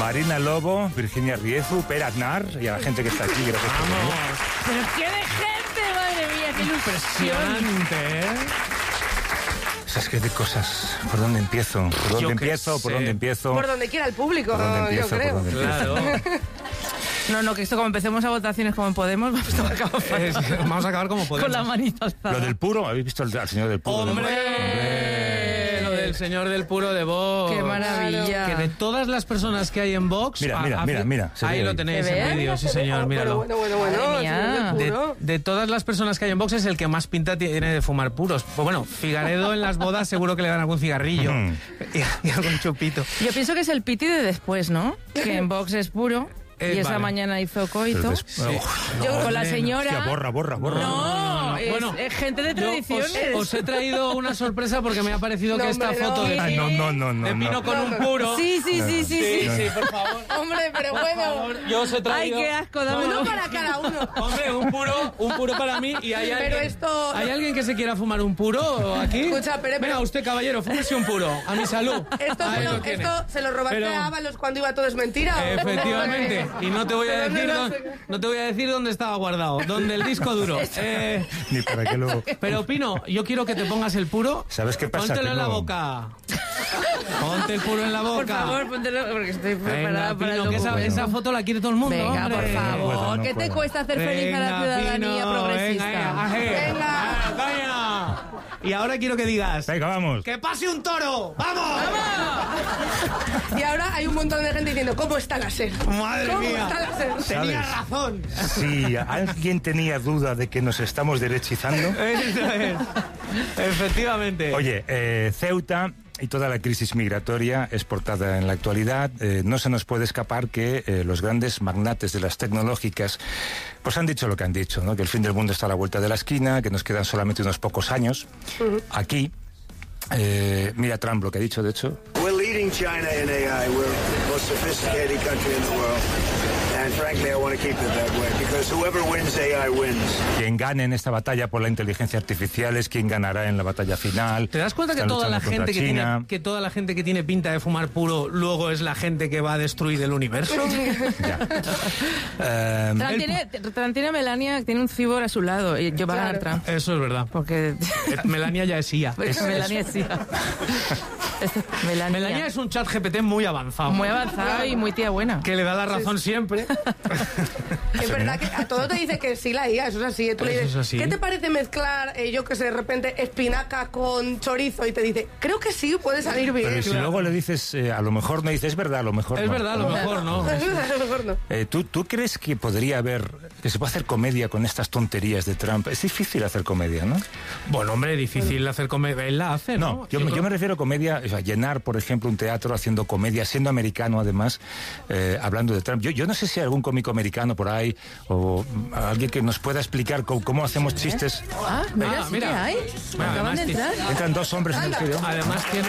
Marina Lobo, Virginia Riezu, Per Aznar y a la gente que está aquí. Gracias por venir. Pero qué de gente, madre mía, qué ilusión. Impresionante, ¿eh? Es que de cosas. ¿Por dónde empiezo? ¿Por dónde empiezo? ¿Por dónde empiezo? Por donde quiera el público, ¿Por dónde empiezo? yo creo. ¿Por dónde empiezo? Claro. No, que esto como empecemos a votaciones como Podemos, vamos a acabar Vamos a acabar como podemos. con la manita alzada. Lo del puro, ¿habéis visto al señor del puro? ¡Hombre! Lo del señor del puro de Vox. ¡Qué maravilla! Que de todas las personas que hay en Vox... Mira. Ahí lo tenéis en vídeo, sí señor, míralo. Bueno, Madre mía. el puro. De todas las personas que hay en Vox es el que más pinta tiene de fumar puros. Pues bueno, Figaredo en las bodas seguro que le dan algún cigarrillo y algún chupito. Yo pienso que es el piti de después, ¿no? Que en Vox es puro. Y esa vale. mañana hizo coito. Yo Con la señora... Hostia, borra. No, es, Bueno, es gente de Yo tradiciones. os he traído una sorpresa porque me ha parecido No, que esta hombre, foto no. de Ay, no. de Pino con un puro... Sí, Sí, por favor. Hombre, pero Por bueno. favor, yo os he Ay, traído... qué asco, dame Uno para cada uno. Hombre, un puro para mí y hay alguien... Pero esto... ¿Hay alguien que se quiera fumar un puro aquí? Escucha, pero- Venga, usted, caballero, fúmese un puro. A mi salud. Ahí lo tiene. Esto se lo robaste Pero- a Ábalos cuando iba todo es mentira. ¿o? Efectivamente. Y no te voy a decir no te voy a decir dónde estaba guardado. Donde el disco duro. Ni para qué luego. Pero, Pino, yo quiero que te pongas el puro. ¿Sabes qué pasa? Póntelo en la Tengo- boca. Ponte el puro en la boca. Por favor, póntelo, porque estoy preparada Venga, para el Pino, que documento. esa foto la quiere todo el mundo. Venga, hombre. por favor. No ¿Qué te puedo. cuesta hacer feliz a la Venga, ciudadanía Pino, progresista? Venga. Y ahora quiero que digas... Venga, vamos. ¡Que pase un toro! ¡Vamos! Y ahora hay un montón de gente diciendo, ¿cómo está la SER? ¡Madre ¿Cómo mía! está la SER? Tenía ¿Sabes? razón. Si alguien tenía duda de que nos estamos derechizando... Eso es. Efectivamente. Oye, Ceuta y toda la crisis migratoria es portada en la actualidad. No se nos puede escapar que los grandes magnates de las tecnológicas pues han dicho lo que han dicho, ¿no? Que el fin del mundo está a la vuelta de la esquina, que nos quedan solamente unos pocos años. Aquí, mira Trump lo que ha dicho, de hecho. We're leading China in AI. We're the most sophisticated country in the world. And frankly, I want to keep it that way because whoever wins AI wins. Quien gane en esta batalla por la inteligencia artificial es quien ganará en la batalla final. ¿Te das cuenta que Están toda la luchando gente contra toda la gente que tiene pinta de fumar puro luego es la gente que va a destruir el universo? Ya. Trump tiene a Melania, tiene un cibor a su lado. Y yo va a ganar Trump. Eso es verdad. Porque Melania ya es IA. Melania sí. Melania es un chat GPT muy avanzado. muy avanzada y muy tía buena. Que le da la razón siempre. Es verdad que a todo te dice que sí la IA, eso es así. Tú le Eso dices, es así. ¿qué te parece mezclar, yo que sé, de repente espinaca con chorizo? Y te dice, creo que sí, puede salir bien. Pero si luego le dices, a lo mejor no dices, es verdad, a lo mejor Es no. verdad, a lo mejor no. A lo mejor no. ¿Tú crees que podría haber, que se puede hacer comedia con estas tonterías de Trump? Es difícil hacer comedia, ¿no? Bueno, hombre, difícil hacer comedia. Él la hace, ¿no? No, yo me refiero a comedia, o sea, llenar, por ejemplo, un teatro haciendo comedia, siendo americano además, hablando de Trump. Yo no sé si hay algún cómico americano por ahí o alguien que nos pueda explicar cómo hacemos chistes. Mira, sí mira. que hay. Bueno, Acaban de además entrar. Entran dos hombres en el estudio. Además tiene...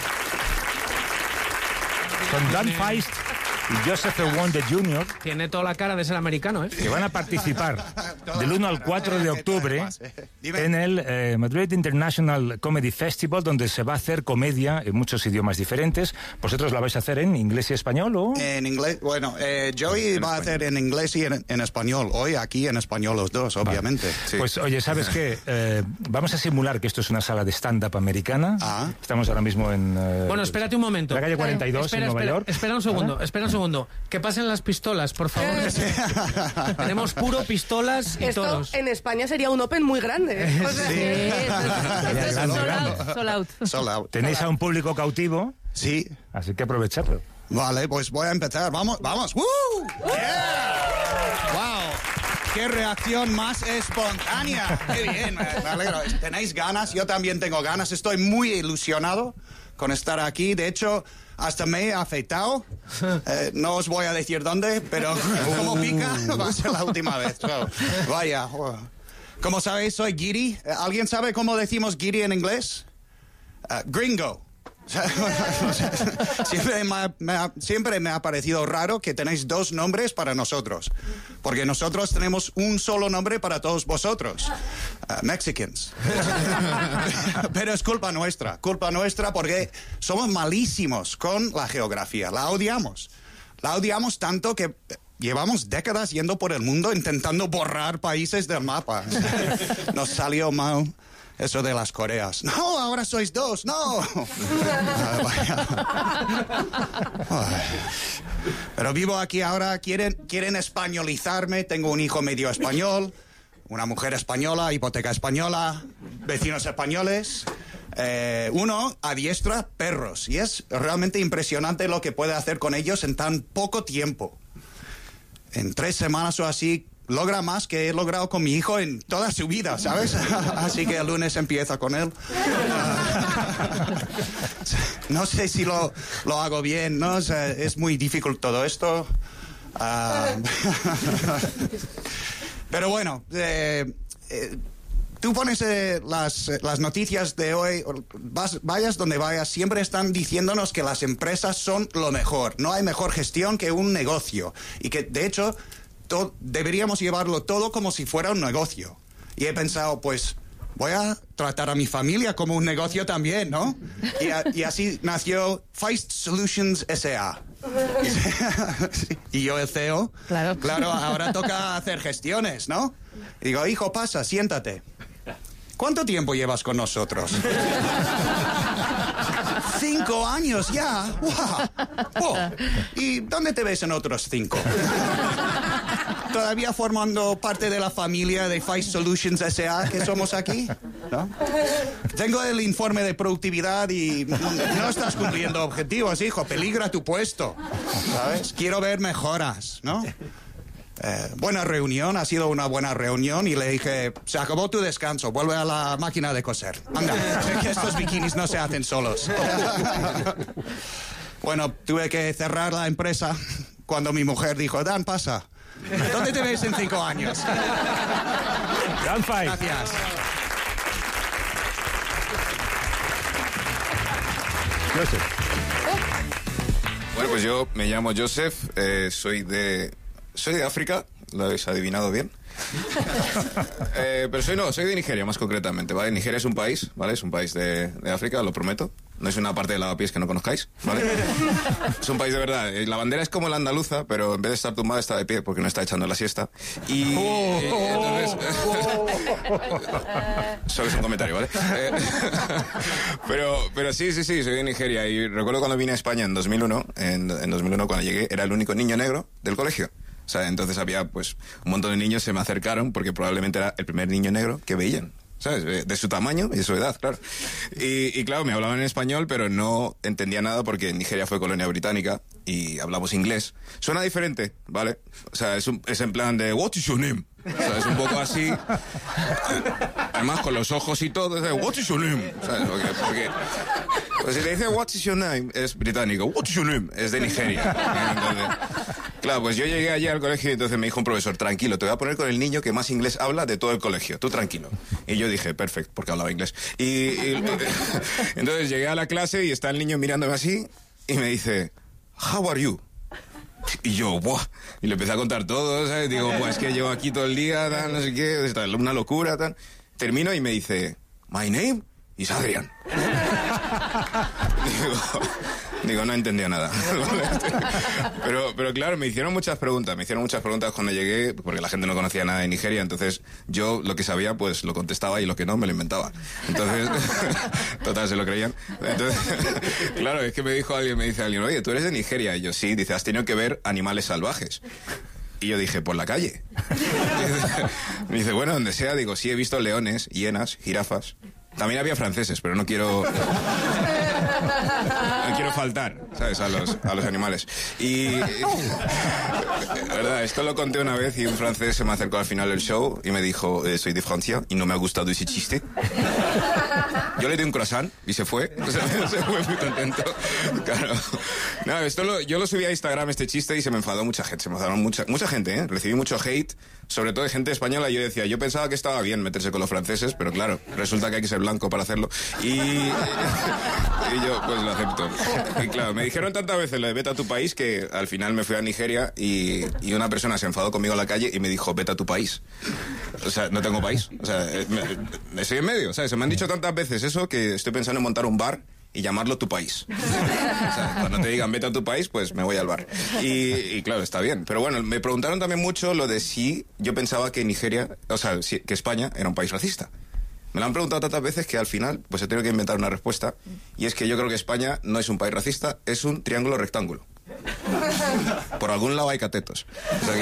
Con Dan Feist y Joseph Wonder Jr., Tiene toda la cara de ser americano, ¿eh? que van a participar del 1 al 4 de octubre en el Madrid International Comedy Festival, donde se va a hacer comedia en muchos idiomas diferentes. ¿Vosotros la vais a hacer en inglés y español o...? En inglés, bueno, Joey va a hacer en inglés y en español. Hoy aquí en español los dos, obviamente. Sí. Pues oye, ¿sabes qué? Vamos a simular que esto es una sala de stand-up americana. Ah. Estamos ahora mismo en... Bueno, espérate un momento. la calle 42 en Nueva York. Espera un segundo. Que pasen las pistolas, por favor. Tenemos puro pistolas y Esto toros. en España sería un Open muy grande. O sea, Sí, esto es grande, sold grande. out, sold out. Sold out. Tenéis a un público cautivo, Sí. así que aprovechadlo. Vale, pues voy a empezar. Vamos, vamos. ¡Woo! Yeah. ¡Wow! ¡Qué reacción más espontánea! ¡Qué bien! Me alegro. ¿Tenéis ganas? Yo también tengo ganas. Estoy muy ilusionado con estar aquí. De hecho, hasta me he afeitado. No os voy a decir dónde, pero como pica, va a ser la última vez. So, vaya. Como sabéis, soy guiri. ¿Alguien sabe cómo decimos guiri en inglés? Gringo. Siempre me ha parecido raro que tenéis dos nombres para nosotros, porque nosotros tenemos un solo nombre para todos vosotros, Mexicans. Pero es culpa nuestra porque somos malísimos con la geografía, la odiamos. La odiamos tanto que llevamos décadas yendo por el mundo intentando borrar países del mapa. Nos salió mal eso de las Coreas. No, ahora sois dos, no. Pero vivo aquí ahora, quieren españolizarme, tengo un hijo medio español, una mujer española, hipoteca española, vecinos españoles. Uno adiestra perros y es realmente impresionante lo que puede hacer con ellos en tan poco tiempo. En 3 semanas o así logra más que he logrado con mi hijo en toda su vida, ¿sabes? Así que el lunes empieza con él. No sé si lo hago bien, ¿no? O sea, es muy difícil todo esto. Pero bueno, tú pones las noticias de hoy, vayas donde vayas, siempre están diciéndonos que las empresas son lo mejor. No hay mejor gestión que un negocio. Y que, de hecho, deberíamos llevarlo todo como si fuera un negocio. Y he pensado, pues, voy a tratar a mi familia como un negocio también, ¿no? Y así nació Feist Solutions S.A. Y yo el CEO. Claro, ahora toca hacer gestiones, ¿no? Y digo, hijo, pasa, siéntate. ¿Cuánto tiempo llevas con nosotros? 5 años ya. ¡Wow! ¿Y dónde te ves en otros 5? ¿Todavía formando parte de la familia de Feist Solutions S.A. que somos aquí? ¿No? Tengo el informe de productividad y no estás cumpliendo objetivos, hijo. Peligra tu puesto. ¿Sabes? Quiero ver mejoras, ¿no? Buena reunión, ha sido una buena reunión y le dije, se acabó tu descanso, vuelve a la máquina de coser. Anda, que estos bikinis no se hacen solos. Bueno, tuve que cerrar la empresa cuando mi mujer dijo, Dan, pasa. ¿Dónde te ves en 5 años? Dan Feist. Gracias. Joseph. Bueno, pues yo me llamo Joseph, soy de África, lo habéis adivinado bien. Pero soy de Nigeria, más concretamente, ¿vale? Nigeria es un país, ¿vale? Es un país de África, lo prometo. No es una parte de lavapiés que no conozcáis, ¿vale? Es un país de verdad. La bandera es como la andaluza, pero en vez de estar tumbada está de pie porque no está echando la siesta. Y entonces... Solo es un comentario, ¿vale? Pero sí, soy de Nigeria. Y recuerdo cuando vine a España en 2001, en 2001 cuando llegué, era el único niño negro del colegio. O sea, entonces había, pues, un montón de niños se me acercaron porque probablemente era el primer niño negro que veían, ¿sabes? De su tamaño y de su edad, claro. Y claro, me hablaban en español, pero no entendía nada porque Nigeria fue colonia británica y hablamos inglés. Suena diferente, ¿vale? O sea, es en plan de, what is your name? O sea, es un poco así. Además, con los ojos y todo, es de, what is your name? ¿Sabes? Porque pues si te dice, what is your name, es británico. What is your name? Es de Nigeria. Entonces, claro, pues yo llegué allí al colegio y entonces me dijo un profesor, tranquilo, te voy a poner con el niño que más inglés habla de todo el colegio, tú tranquilo. Y yo dije, perfecto, porque hablaba inglés. Y entonces llegué a la clase y está el niño mirándome así y me dice, how are you? Y yo, ¡buah! Y le empecé a contar todo, ¿sabes? Digo, pues es que llevo aquí todo el día, tal, no sé qué, está una locura, tal. Termino y me dice, my name is Adrian. Digo, no entendía nada. Pero claro, me hicieron muchas preguntas cuando llegué, porque la gente no conocía nada de Nigeria, entonces yo lo que sabía, pues lo contestaba y lo que no, me lo inventaba. Entonces, total, se lo creían. Entonces, claro, es que me dice alguien, oye, ¿tú eres de Nigeria? Y yo, sí, dice, ¿has tenido que ver animales salvajes? Y yo dije, por la calle. Me dice, bueno, donde sea. Digo, sí, he visto leones, hienas, jirafas. También había franceses, pero no quiero faltar, ¿sabes? A los animales. Y verdad, esto lo conté una vez y un francés se me acercó al final del show y me dijo, soy de Francia y no me ha gustado ese chiste. Yo le di un croissant y se fue. O sea, se fue muy contento. Claro. No, yo lo subí a Instagram este chiste y se me enfadó mucha gente. Se me enfadaron mucha gente, ¿eh? Recibí mucho hate, sobre todo de gente española. Y yo decía, yo pensaba que estaba bien meterse con los franceses, pero claro, resulta que hay que ser blanco para hacerlo. Y yo, pues lo acepto. Y claro, me dijeron tantas veces lo de vete a tu país que al final me fui a Nigeria y una persona se enfadó conmigo en la calle y me dijo, vete a tu país. O sea, no tengo país. O sea, estoy en medio, ¿sabes? Se me han dicho tantas veces eso que estoy pensando en montar un bar y llamarlo tu país. O sea, cuando te digan vete a tu país, pues me voy al bar. Y claro, está bien. Pero bueno, me preguntaron también mucho lo de si yo pensaba que Nigeria, o sea, que España era un país racista. Me lo han preguntado tantas veces que al final pues he tenido que inventar una respuesta, y es que yo creo que España no es un país racista, es un triángulo rectángulo. Por algún lado hay catetos. O sea que...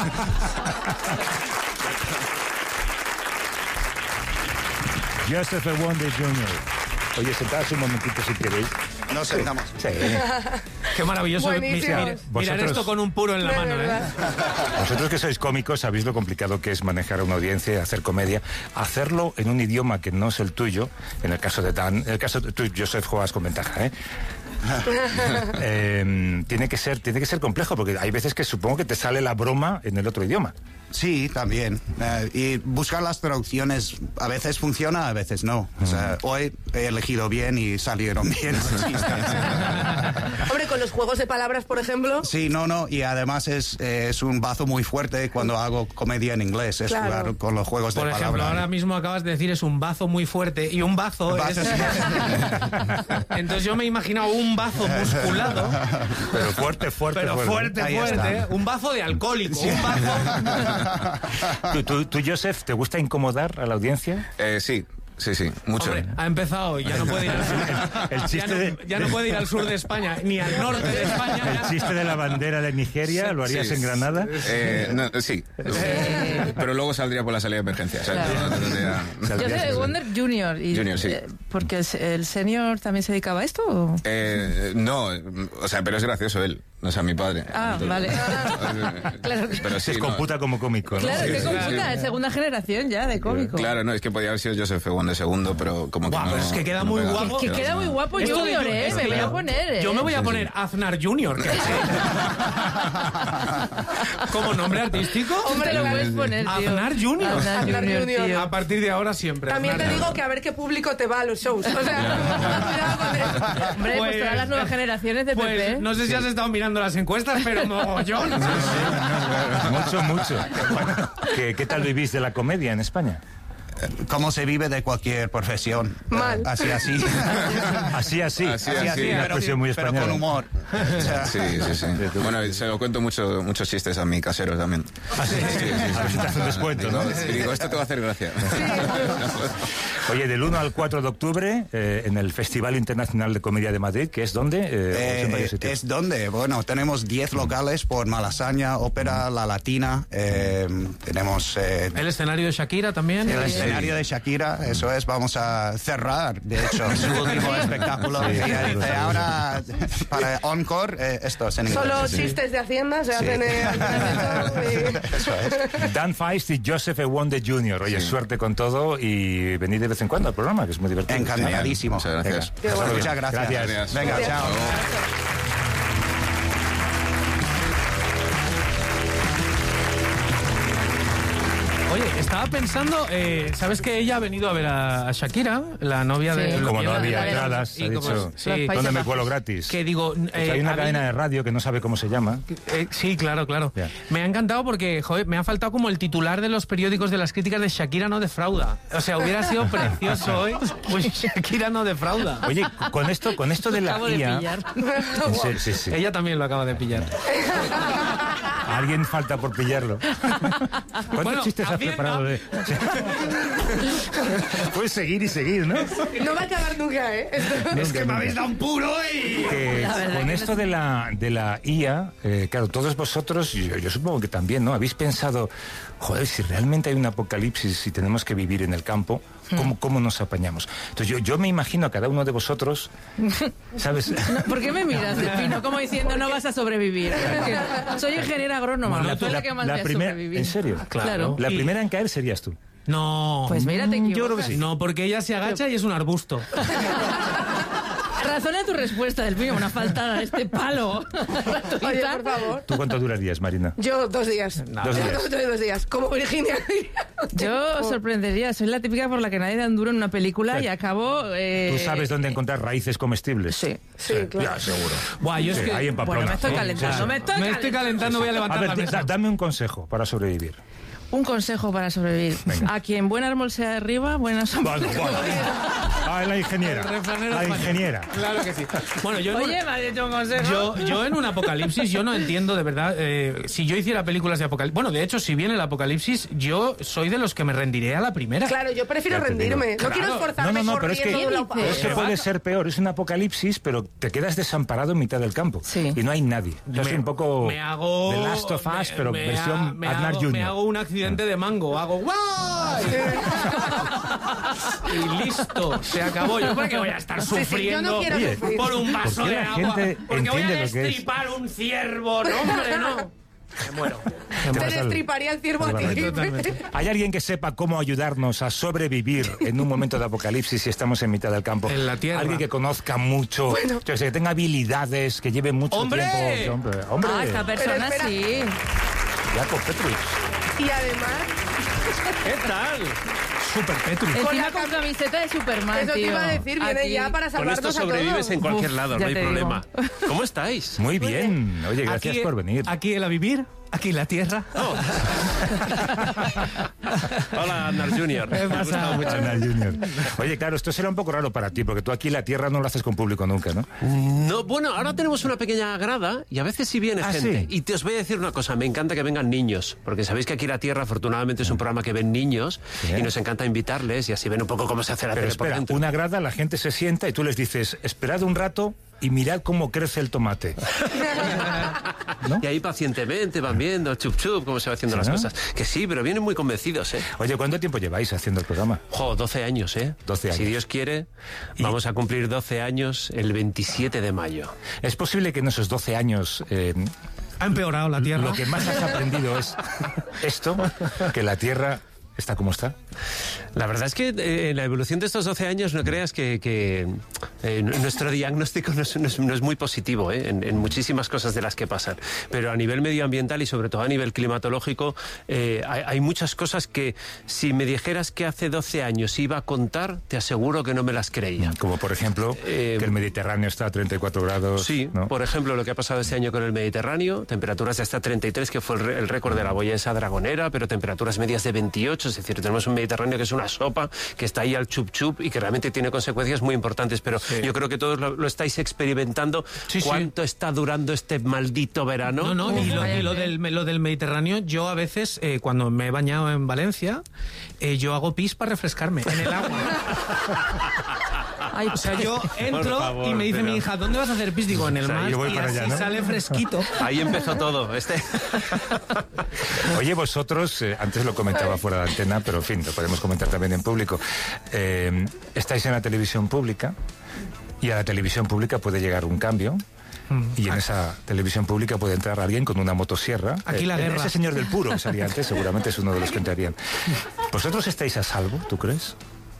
Joseph Wonder Jr. Oye, sentados un momentito si queréis. Nos sentamos. Sí. Qué maravilloso mirar Vosotros- esto con un puro en la De mano, verdad. Vosotros que sois cómicos sabéis lo complicado que es manejar a una audiencia y hacer comedia. Hacerlo en un idioma que no es el tuyo, en el caso de Dan, en el caso de tú, Joseph, juegas con ventaja, ¿eh? Tiene que ser complejo, porque hay veces que supongo que te sale la broma en el otro idioma. Sí, también. Y buscar las traducciones a veces funciona, a veces no. O sea, hoy he elegido bien y salieron bien los chistes. Hombre, con los juegos de palabras, por ejemplo. Sí, no. Y además es un bazo muy fuerte cuando hago comedia en inglés. Es Claro. jugar con los juegos Por de ejemplo, palabras. ahora mismo acabas de decir es un bazo muy fuerte, y un bazo es... Entonces yo me he imaginado un bazo musculado, Pero fuerte. pero fuerte, Ahí está. un bazo de alcohólico, un bazo... ¿Tú, Joseph, te gusta incomodar a la audiencia? Sí, mucho. Hombre, ha empezado y ya no puede ir al sur. El chiste ya no puede ir al sur de España, ni al norte de España. El chiste de la bandera de Nigeria, ¿lo harías Sí. en Granada? Sí. Pero luego saldría por la salida de emergencia. O sea, Claro. no tendría- Joseph Wonder Jr. Junior, sí. Porque el senior también se dedicaba a esto. ¿O? No, o sea, pero es gracioso él, o sea, mi padre. Ah, vale. Claro. Pero sí, Se no. computa como cómico, ¿no? Claro, Sí, qué sí, computa, sí. es segunda generación ya de cómico. Claro, no, es que podía haber sido Joseph Wonder segundo, pero como que Guau, no... pero es que queda no muy pega. guapo. Que queda muy guapo Esto de Junior, Junior, es me que voy a yo- poner, Yo me voy a poner Aznar Junior, que como nombre artístico. Hombre, lo puedes poner, tío. Aznar Junior. Aznar Junior, tío. A partir de ahora siempre. También te Aznar digo Junior. que a ver qué público te va a los shows. O sea, cuidado con eso. Hombre, pues todas las nuevas generaciones de Pues PP. no sé si has estado mirando las encuestas, pero mogollón. Mucho. ¿Qué tal vivís de la comedia en España? ¿Cómo se vive de cualquier profesión? Mal. Así. Así. Así, Una así, expresión muy pero española. con humor. O sea, Sí. Bueno, se lo cuento muchos chistes a mi casero también. A ver si te hace un descuento, ¿no? Y digo, esto te va a hacer gracia. Oye, del 1 al 4 de octubre, en el Festival Internacional de Comedia de Madrid, que es ¿dónde? En varios sitios. ¿Es donde? Bueno, tenemos 10 locales por Malasaña, Ópera, La Latina. Tenemos El escenario de Shakira también. el escenario de Shakira, eso es. Vamos a cerrar, de hecho, su último espectáculo. Sí, Y ella sí, dice, sí. ahora, para Encore, esto es en inglés. Solo Sí. chistes de Hacienda se hacen al final de todo. Eso es. Dan Feist y Joseph Wonder Jr. Oye, suerte con todo y venid de vez en cuando al programa, que es muy divertido. Encantadísimo. Muchas gracias. Venga, bueno. Muchas gracias. Gracias. Venga, Hasta chao. luego. Oye, estaba pensando, ¿sabes que ella ha venido a ver a Shakira, la novia de... Sí. la Como no novia había de- entradas, y ha como- dicho, sí. Los ¿dónde Países me Bajos. cuelo gratis? Que digo... Hay una a mí- cadena de radio que no sabe cómo se llama. Sí, claro. Ya. Me ha encantado porque, joder, me ha faltado como el titular de los periódicos de las críticas de Shakira no defrauda. O sea, hubiera sido precioso hoy, pues Shakira no defrauda. Oye, con esto de la Acabo de IA... pillar. Sí. Ella también lo acaba de pillar. Alguien falta por pillarlo. ¿Cuántos Bueno, chistes has Hacienda. preparado de...? Puedes seguir y seguir, ¿no? No va a acabar nunca, ¿eh? Es que me habéis dado un puro y... Que La verdad con que esto de la IA, claro, todos vosotros, yo supongo que también, ¿no? Habéis pensado, joder, si realmente hay un apocalipsis y tenemos que vivir en el campo, ¿cómo nos apañamos? Entonces yo me imagino a cada uno de vosotros, ¿sabes? ¿Por qué me miras, Delfino? Como diciendo, no vas a sobrevivir. Porque soy ingeniera agrónoma. Bueno, no tú la que más voy a primera, sobrevivir. ¿en serio? Claro. La Y- primera en caer serías tú. No. Pues mira, te equivocas. Yo creo que sí. No, porque ella se agacha y es un arbusto. Razona tu respuesta, Delfino, una falta a este palo. Oye, por favor. ¿Tú cuánto durarías, Marina? Yo 2 días. 2 días. Yo 2 días. Como Virginia. Yo sorprendería, soy la típica por la que nadie da un duro en una película y acabo... ¿Tú sabes dónde encontrar raíces comestibles? Sí. Sí, claro. Ya, seguro. Buah, yo es Sí, que... ahí en Pamplona. Bueno, me estoy Sí, calentando, sí, sí. me estoy calentando, voy a A levantar ver, la mesa. dame un consejo para sobrevivir. Un consejo para sobrevivir. A quien buen árbol sea arriba, buena sombra. Vale. Ah, la ingeniera. El refranero La español. ingeniera. Claro que sí. Bueno, yo en Oye, me has hecho un consejo. yo en un apocalipsis, yo no entiendo de verdad, si yo hiciera películas de apocalipsis, bueno, de hecho, si viene el apocalipsis, yo soy de los que me rendiré a la primera. Claro, yo prefiero Ya te rendirme. digo. No quiero Claro. esforzarme No, pero es que, corriendo de un lado para es que otro. puede ser peor. Es un apocalipsis, pero te quedas desamparado en mitad del campo. Sí. Y no hay nadie. Yo soy un poco me hago The Last of Us, pero me versión me Aznar hago, Jr. me hago un accidente de mango, hago ¡guay! Y listo, se acabó. Yo porque voy a estar Sí, sufriendo yo no quiero Oye, sufrir. por un vaso ¿por qué de la agua, gente porque voy a entiende lo que es? destripar un ciervo, no, hombre, no. Me muero. Te Te vas al- destriparía el ciervo a ti. Totalmente. ¿Hay alguien que sepa cómo ayudarnos a sobrevivir en un momento de apocalipsis si estamos en mitad del campo? En la tierra. Alguien que conozca mucho, yo sé, que tenga habilidades, que lleve mucho ¡Hombre! tiempo. Hombre, Ah, esta persona espera. sí. Jacob Petrus. Y además, ¿Qué tal? Super Petrus. Encima la con camiseta de Superman, eso te tío. iba a decir, viene Aquí. ya para Con salvarnos esto a todos. sobrevives en cualquier Uf, lado, ya no hay te digo. problema. ¿Cómo estáis? Muy bien. Oye, gracias Aquí- por venir. Aquí el a vivir, aquí la tierra. Hola, Aznar Jr. Me ha gustado mucho. Aznar Jr. Oye, claro, esto será un poco raro para ti, porque tú aquí la tierra no lo haces con público nunca, ¿no? No, bueno, ahora tenemos una pequeña grada y a veces sí viene Ah, gente. ¿sí? Y te os voy a decir una cosa, me encanta que vengan niños, porque sabéis que aquí La Tierra afortunadamente es un programa que ven niños Bien. y nos encanta invitarles y así ven un poco cómo se hace la Pero tele por espera, dentro. una grada, la gente se sienta y tú les dices, esperad un rato y mirad cómo crece el tomate. ¿No? Y ahí pacientemente van viendo, chup chup, cómo se va haciendo ¿Sí, las no? cosas. Que sí, pero vienen muy convencidos, ¿eh? Oye, ¿cuánto tiempo lleváis haciendo el programa? 12 años, ¿eh? 12 años. Si Dios quiere, vamos a cumplir 12 años el 27 de mayo. ¿Es posible que en esos 12 años Ha empeorado la tierra. lo que más has aprendido es esto, que la tierra está como está? La verdad es que en la evolución de estos 12 años no creas que nuestro diagnóstico no es muy positivo en muchísimas cosas de las que pasan. Pero a nivel medioambiental y sobre todo a nivel climatológico hay muchas cosas que si me dijeras que hace 12 años iba a contar, te aseguro que no me las creía. Como por ejemplo, que el Mediterráneo está a 34 grados. Sí, ¿no? por ejemplo, lo que ha pasado este año con el Mediterráneo, temperaturas de hasta 33, que fue el récord de la boya esa dragonera, pero temperaturas medias de 28, es decir, tenemos un Mediterráneo que es una sopa, que está ahí al chup chup y que realmente tiene consecuencias muy importantes, pero yo creo que todos lo estáis experimentando. Sí, sí. ¿Cuánto está durando este maldito verano? No, y lo del Mediterráneo, yo a veces, cuando me he bañado en Valencia, yo hago pis para refrescarme en el agua. Ay, O sea, yo entro favor, y me dice pero- mi hija, ¿dónde vas a hacer pis? Digo, en el O sea, mar, yo voy y para así allá, ¿no? sale fresquito. Ahí empezó todo. Oye, vosotros, antes lo comentaba fuera de antena, pero en fin, lo podemos comentar también en público. Estáis en la televisión pública y a la televisión pública puede llegar un cambio. Y en esa televisión pública puede entrar alguien con una motosierra. Aquí la guerra. Ese señor del puro que salía antes seguramente es uno de los que entrarían. ¿Vosotros estáis a salvo, tú crees?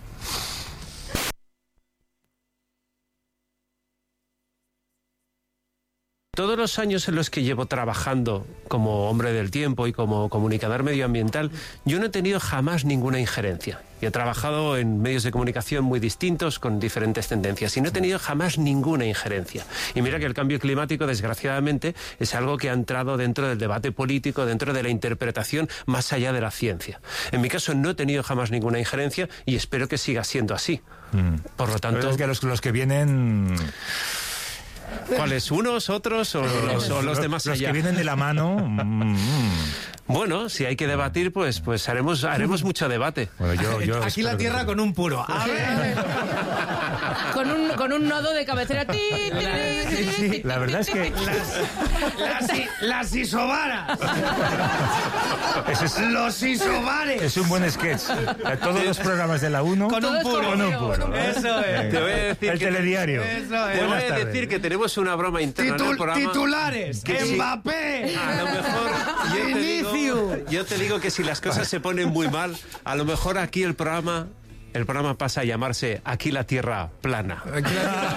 Todos los años en los que llevo trabajando como hombre del tiempo y como comunicador medioambiental, yo no he tenido jamás ninguna injerencia. Y he trabajado en medios de comunicación muy distintos, con diferentes tendencias, y no he tenido jamás ninguna injerencia. Y mira que el cambio climático, desgraciadamente, es algo que ha entrado dentro del debate político, dentro de la interpretación, más allá de la ciencia. En mi caso no he tenido jamás ninguna injerencia y espero que siga siendo así. Por lo La tanto... verdad es que los que vienen... ¿Cuáles? ¿Unos, otros o los de más Los allá? que vienen de la mano... Bueno, si hay que debatir, pues haremos mucho debate. Bueno, yo Aquí la espero tierra que- con un puro. A ver. con un nodo de cabecera. Ti, ti, ti, ti, ti. La verdad es que... Las isobaras. Ese es, Los isobares. es un buen sketch. Todos los programas de la 1 Con un puro. con un puro. Eso es. Te voy a decir El que telediario. Eso es. Te voy Buenas a tardes. decir que tenemos una broma interna en el programa. Titulares. Que sí. Mbappé. A lo mejor yo te digo que si las cosas se ponen muy mal, a lo mejor aquí el programa pasa a llamarse Aquí la Tierra Plana. Aquí la tierra.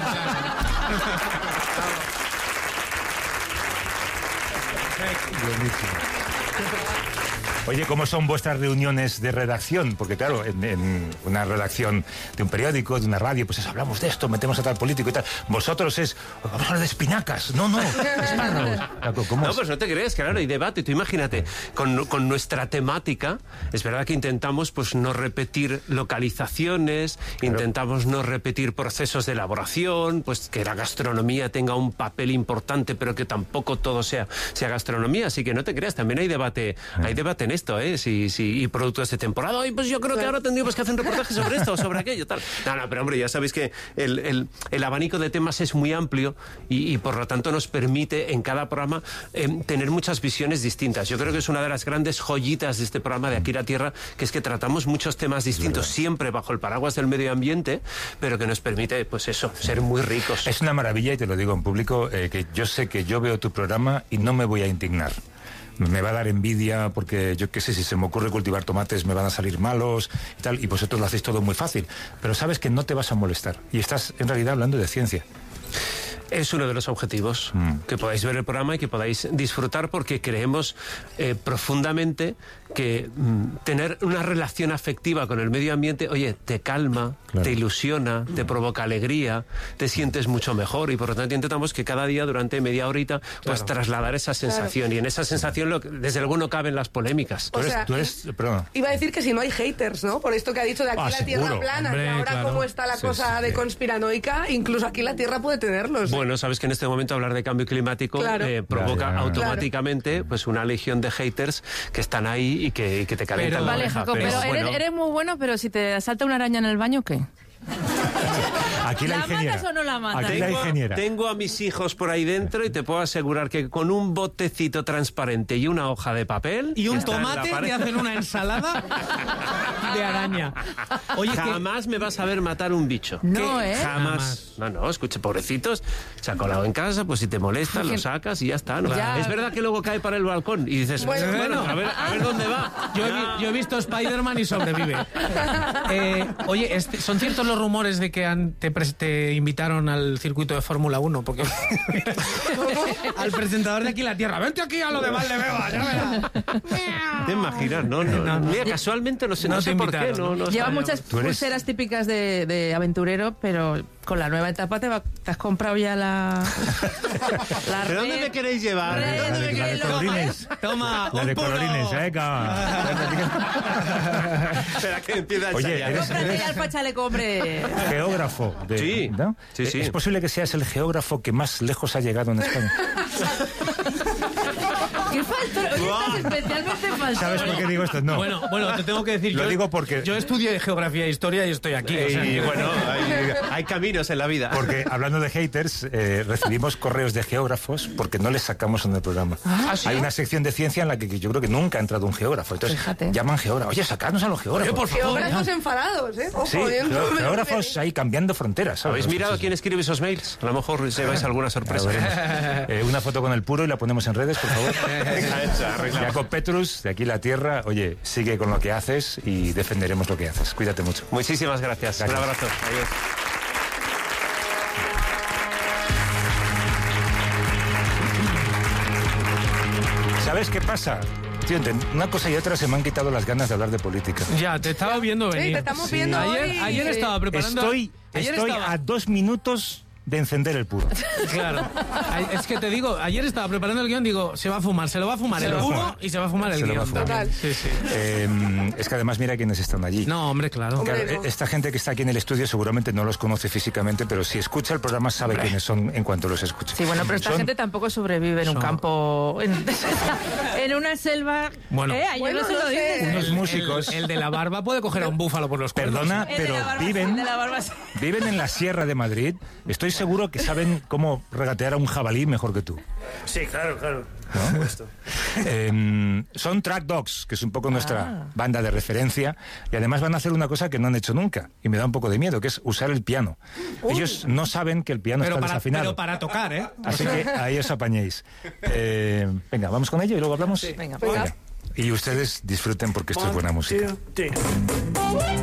Oye, ¿cómo son vuestras reuniones de redacción? Porque claro, en una redacción de un periódico, de una radio, pues hablamos de esto, metemos a tal político y tal. Vosotros vamos a hablar de espinacas. No, espárragos. ¿Cómo No, es? pues no te crees, claro, hay debate. Tú imagínate, con nuestra temática, es verdad que intentamos pues no repetir localizaciones, intentamos no repetir procesos de elaboración, pues que la gastronomía tenga un papel importante, pero que tampoco todo sea gastronomía. Así que no te creas, también hay debate en esto, ¿eh? Si productos de temporada, ay, pues yo creo que ahora tendríamos que hacer un reportaje sobre esto o sobre aquello, tal. No, pero hombre, ya sabéis que el abanico de temas es muy amplio y por lo tanto nos permite en cada programa tener muchas visiones distintas. Yo creo que es una de las grandes joyitas de este programa de Aquí la Tierra, que es que tratamos muchos temas distintos, siempre bajo el paraguas del medio ambiente, pero que nos permite, pues eso, ser muy ricos. Es una maravilla, y te lo digo en público, que yo sé que yo veo tu programa y no me voy a indignar. Me va a dar envidia porque, yo qué sé, si se me ocurre cultivar tomates me van a salir malos y tal, y vosotros lo hacéis todo muy fácil. Pero sabes que no te vas a molestar. Y estás, en realidad, hablando de ciencia. Es uno de los objetivos, que podáis ver el programa y que podáis disfrutar, porque creemos profundamente que tener una relación afectiva con el medio ambiente, oye, te calma, te ilusiona, te provoca alegría, te sientes mucho mejor, y por lo tanto intentamos que cada día durante media horita pues trasladar esa sensación, y en esa sensación desde luego no caben las polémicas. Perdón. Iba a decir que si no hay haters, ¿no? Por esto que ha dicho de aquí la seguro. Tierra plana, Hombre, que ahora como está la cosa de conspiranoica, incluso aquí la Tierra puede tenerlos. Bueno, sabes que en este momento hablar de cambio climático provoca automáticamente pues una legión de haters que están ahí y que te calientan la Vale, oreja. Jacob, pero eres muy bueno, pero si te asalta una araña en el baño, ¿qué? Aquí la ingeniera. matas o no la matas? Aquí la ingeniera. Tengo a mis hijos por ahí dentro y te puedo asegurar que con un botecito transparente y una hoja de papel Y un que está en la tomate pared, y hacen una ensalada de araña. Oye, jamás me vas a ver matar un bicho. No, ¿eh? Jamás. No, escuche, pobrecitos, se ha colado en casa, pues si te molesta, lo sacas y ya está. ¿no? Ya. Es verdad que luego cae para el balcón y dices, bueno, a ver dónde va. Yo he visto Spider-Man y sobrevive. Oye, ¿son ciertos los rumores de que te invitaron al circuito de Fórmula 1? Porque al presentador de Aquí la Tierra, vente aquí a lo de Valdebebas, ya verás. ¿Te imaginas? No. Mira, casualmente no sé por qué. No Lleva está- muchas pulseras típicas de aventurero, pero con la nueva etapa te has comprado ya la ¿Pero dónde me queréis llevar? La de colorines. Toma, La un de puro. colorines, Espera que empieza a Oye, ensayar. Cómprate ya el pachaleco, hombre. Geógrafo. Sí, ¿no? sí. ¿Es posible que seas el geógrafo que más lejos ha llegado en España? ¿Qué falta? Oye, estás especialmente falso. ¿Sabes por qué digo esto? No. Bueno, te tengo que decir, Lo digo porque- yo estudié geografía e historia y estoy aquí. o sea, Y bueno, hay caminos en la vida. Porque hablando de haters, recibimos correos de geógrafos porque no les sacamos en el programa. ¿sí? Hay una sección de ciencia en la que yo creo que nunca ha entrado un geógrafo. Entonces Fíjate. llaman geógrafos. Oye, sacadnos a los geógrafos. por favor. Geógrafos enfadados, ¿eh? Ojo, Sí, yo no me lo geógrafos pedí. ahí cambiando fronteras. ¿sabes? ¿Habéis mirado quién escribe esos mails? A lo mejor lleváis alguna Ya sorpresa. veremos. Una foto con el puro y la ponemos en redes, por favor. arreglado. Jacob Petrus, de Aquí la Tierra. Oye, sigue con lo que haces y defenderemos lo que haces. Cuídate mucho. Muchísimas gracias. Gracias. Un abrazo. Adiós. ¿Sabes qué pasa? Tío, una cosa y otra se me han quitado las ganas de hablar de política. Ya, te estaba viendo venir. Sí, te estamos viendo hoy. Ayer estaba preparando... Estoy estaba- a 2 minutos de encender el puro. Claro. Es que te digo, ayer estaba preparando el guión, digo, se va a fumar, se lo va a fumar Se el lo va a puro fumar. y se va a fumar el Se lo va a guión. fumar. también. Sí, sí. Es que además mira quiénes están allí. No, hombre, claro. Hombre, Claro, no. esta gente que está aquí en el estudio seguramente no los conoce físicamente, pero si escucha el programa sabe quiénes son en cuanto los escucha. Sí, bueno, pero esta Son- gente tampoco sobrevive en un Son- campo, en una selva. Bueno. Ayer Bueno, no se no lo sé. dices. Unos músicos. El de la barba puede coger a un búfalo por los cuernos. Perdona, El de pero la barba, viven, el de la barba, sí. viven en la Sierra de Madrid. Estoy seguro que saben cómo regatear a un jabalí mejor que tú. Sí, claro. ¿No? Por supuesto. Son Track Dogs, que es un poco nuestra banda de referencia, y además van a hacer una cosa que no han hecho nunca, y me da un poco de miedo, que es usar el piano. Ellos no saben que el piano Pero está desafinado. pero para tocar, ¿eh? Así que ahí os apañéis. Venga, vamos con ello y luego hablamos. Venga. Y ustedes disfruten porque esto es buena música. 1, 2, 3.